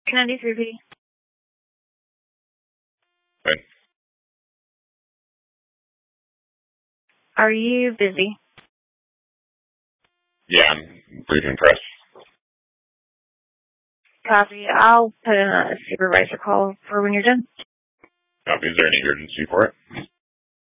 93P. Okay. Are you busy? Yeah, I'm briefing press. Copy. I'll put in a supervisor call for when you're done. Copy. Is there any urgency for it?